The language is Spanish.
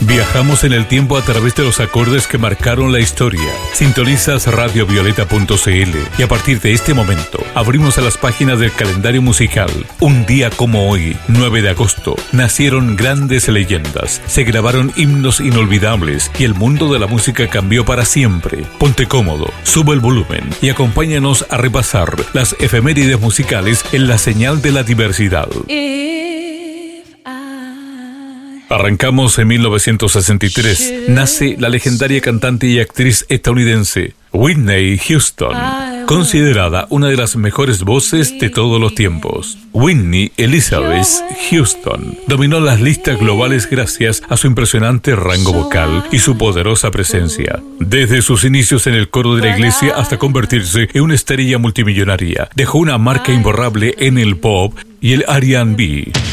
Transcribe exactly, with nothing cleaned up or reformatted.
Viajamos en el tiempo a través de los acordes que marcaron la historia. Sintonizas radio violeta punto c l y a partir de este momento abrimos a las páginas del calendario musical. Un día como hoy, nueve de agosto, nacieron grandes leyendas, se grabaron himnos inolvidables y el mundo de la música cambió para siempre. Ponte cómodo, sube el volumen y acompáñanos a repasar las efemérides musicales en la señal de la diversidad. Arrancamos en mil novecientos sesenta y tres. Nace la legendaria cantante y actriz estadounidense Whitney Houston, considerada una de las mejores voces de todos los tiempos. Whitney Elizabeth Houston dominó las listas globales gracias a su impresionante rango vocal y su poderosa presencia. Desde sus inicios en el coro de la iglesia hasta convertirse en una estrella multimillonaria, dejó una marca imborrable en el pop y el R and B.